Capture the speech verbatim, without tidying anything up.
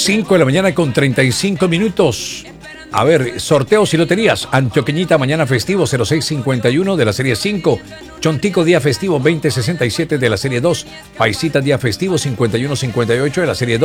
cinco de la mañana con treinta y cinco minutos. A ver, sorteos y loterías. Antioqueñita mañana festivo cero seis cincuenta y uno de la serie cinco. Chontico día festivo veinte sesenta y siete de la serie dos. Paisita día festivo cincuenta y uno cincuenta y ocho de la serie dos.